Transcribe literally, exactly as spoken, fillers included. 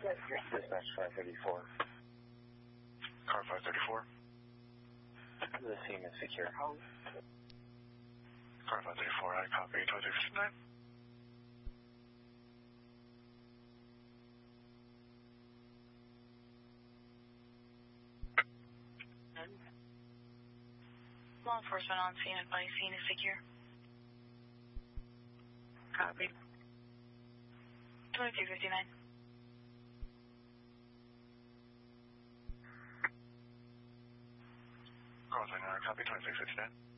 Dispatch five thirty-four. Car five thirty-four. The scene is secure. Car five thirty-four, I copy. twenty-three fifty-nine. Law enforcement on scene, advice scene is secure. Copy. twenty-two fifty-nine. Car twenty-nine, copy. twenty-six fifty-nine.